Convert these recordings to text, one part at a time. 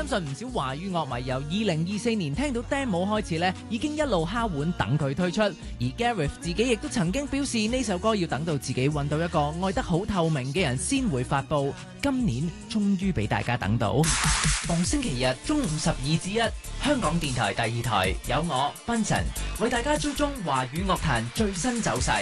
相信唔少華語樂迷由2024年聽到 demo 開始呢，已經一路敲碗等佢推出。而 Gareth 自己亦都曾經表示呢首歌要等到自己揾到一個愛得好透明嘅人先會發佈。今年終於俾大家等到。逢星期日中午12至1，香港電台第2台有我賓臣為大家追蹤華語樂壇最新走勢。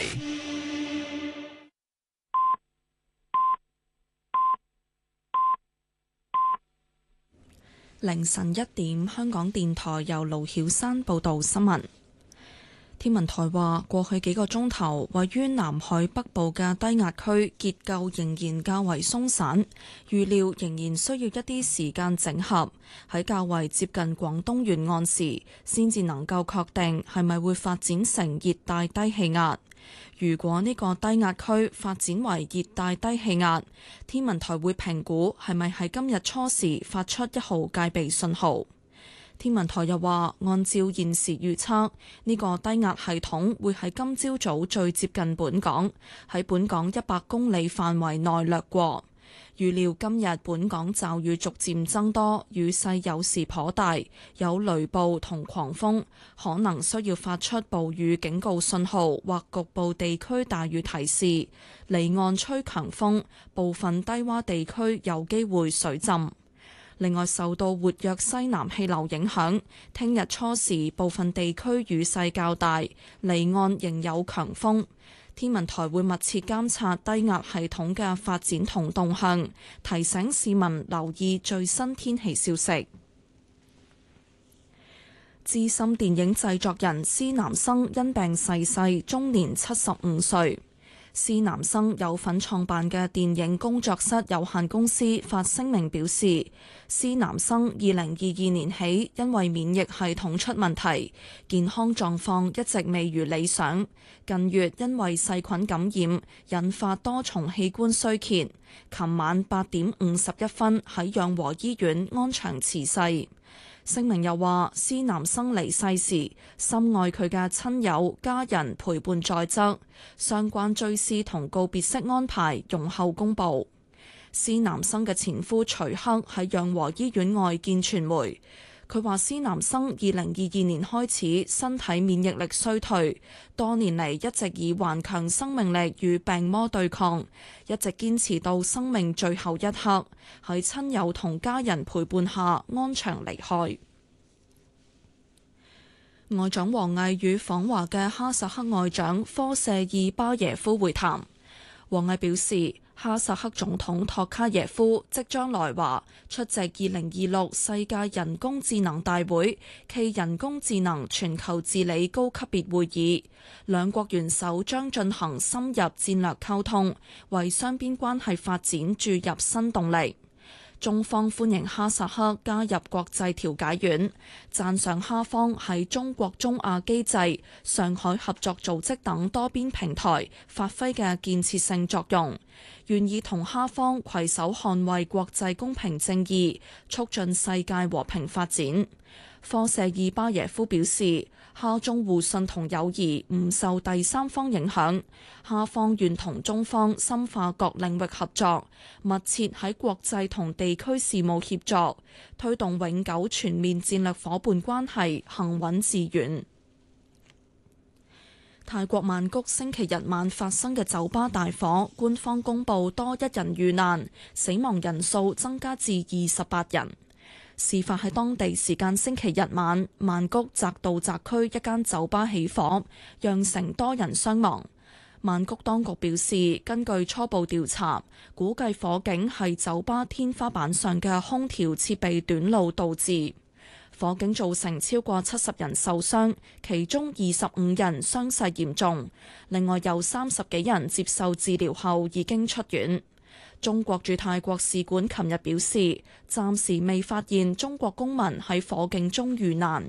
凌晨1點，香港電台由盧曉山報道新聞。天文台話，過去幾個鐘頭，位於南海北部嘅低壓區結構仍然較為鬆散，預料仍然需要一啲時間整合，喺較為接近廣東沿岸時，先至能夠確定係咪會發展成熱帶低氣壓。如果呢個低壓區發展為熱帶低氣壓，天文台會評估係咪喺今日初時發出1號戒備信號。天文台又話，按照現時預測，呢個低壓系統會喺今朝早最接近本港，喺本港100公里範圍內掠過。預料今日本港驟雨逐漸增多，雨勢有時頗大，有雷暴同狂風，可能需要發出暴雨警告信號或局部地區大雨提示。離岸吹強風，部分低洼地區有機會水浸。另外，受到活躍西南氣流影響，聽日初時部分地區雨勢較大，離岸仍有強風。天文台會密切監察低壓系統嘅發展同動向，提醒市民留意最新天氣消息。資深電影製作人施南生因病逝世，終年75歲。施南生有份創辦嘅電影工作室有限公司發聲明表示，施南生2022年起因為免疫系統出問題，健康狀況一直未如理想。近月因為細菌感染，引發多重器官衰竭。琴晚8點51分喺養和醫院安詳辭世。聲明又話，施南生離世時，深愛佢嘅親友家人陪伴在側，相關追思同告別式安排容後公佈。施南生嘅前夫徐克喺養和醫院外見傳媒，佢話施南生2022年開始身體免疫力衰退，多年嚟一直以頑強生命力與病魔對抗，一直堅持到生命最後一刻，喺親友同家人陪伴下安詳離開。外長王毅與訪華嘅哈薩克外長科舍爾巴耶夫會談。王毅表示，哈薩克總統托卡耶夫即將來華出席2026世界人工智能大會暨人工智能全球治理高級別會議，兩國元首將進行深入戰略溝通，為雙邊關係發展注入新動力。中方歡迎哈薩克加入國際調解院，讚賞哈方喺中國中亞機制、上海合作組織等多邊平台發揮嘅建設性作用，願意同哈方攜手捍衛國際公平正義，促進世界和平發展。科舍爾巴耶夫表示，哈中互信同友誼唔受第三方影響，哈方願同中方深化各領域合作，密切喺國際同地區事務協作，推動永久全面戰略夥伴關係行穩致遠。泰國曼谷星期日晚發生嘅酒吧大火，官方公布多1人遇難，死亡人數增加至28人。事發喺當地時間星期日晚，曼谷澤道澤區一間酒吧起火，釀成多人傷亡。曼谷當局表示，根據初步調查，估計火警係酒吧天花板上嘅空調設備短路導致。火警造成超過70人受傷，其中25人傷勢嚴重，另外有30幾人接受治療後已經出院。中國駐泰國使館琴日表示，暫時未發現中國公民喺火警中遇難。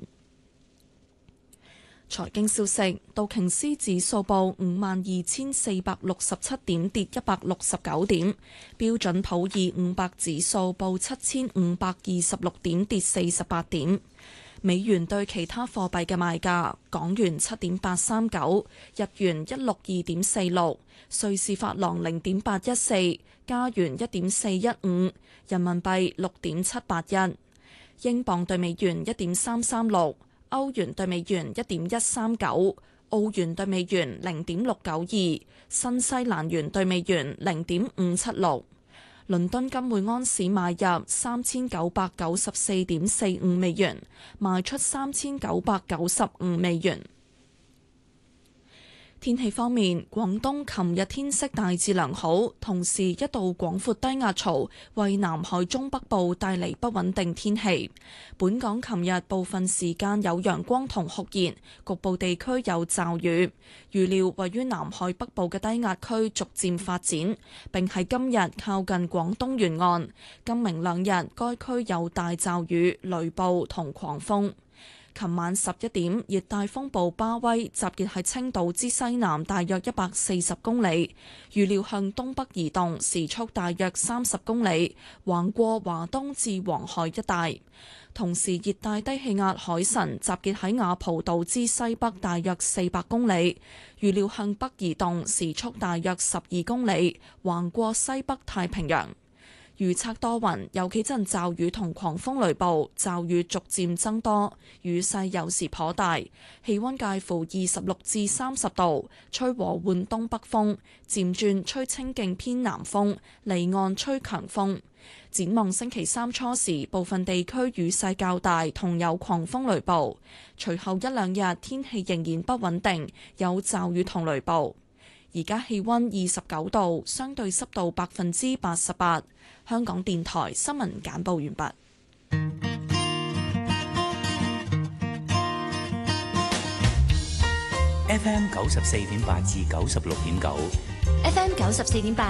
財經消息，道瓊斯指數報52,467點，跌169點；標準普爾500指數報7,526點，跌48點。美元對其他貨幣嘅賣價：港元7.839，日元162.46，瑞士法郎0.814，加元1.415，人民幣6.781， 英鎊對美元1.336，歐元對美元1.139，澳元對美元0.692，新西蘭元對美元0.576。倫敦金每安士買入3994.45美元，賣出3995美元。天氣方面，廣東琴日天色大致良好，同時一道廣闊低壓槽為南海中北部帶嚟不穩定天氣。本港琴日部分時間有陽光同酷熱，局部地區有驟雨。預料位於南海北部嘅低壓區逐漸發展，並喺今日靠近廣東沿岸。今明兩日該區有大驟雨、雷暴同狂風。琴晚11點，熱帶風暴巴威集結喺青島之西南大約140公里，預料向東北移動，時速大約30公里，橫過華東至黃海一帶。同時，熱帶低氣壓海神集結喺雅蒲島之西北大約400公里，預料向北移動，時速大約12公里，橫過西北太平洋。預測多雲，有幾陣驟雨同狂風雷暴，驟雨逐漸增多，雨勢有時頗大，氣溫介乎26至30度，吹和緩東北風，漸轉吹清勁偏南風，離岸吹強風。展望星期三初時，部分地區雨勢較大，同有狂風雷暴，隨後一兩日天氣仍然不穩定，有驟雨同雷暴。而家氣溫29度，相對濕度88%。香港電台新聞簡報完畢。 FM 94.8至96.9 ，FM 94.8。